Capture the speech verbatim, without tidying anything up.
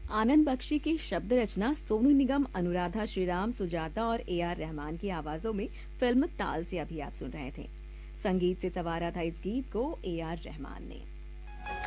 आनंद बख्शी की शब्द रचना सोनू निगम, अनुराधा श्रीराम, सुजाता और ए आर रहमान की आवाजों में फिल्म ताल से अभी आप सुन रहे थे। संगीत से संवारा था इस गीत को ए आर रहमान ने।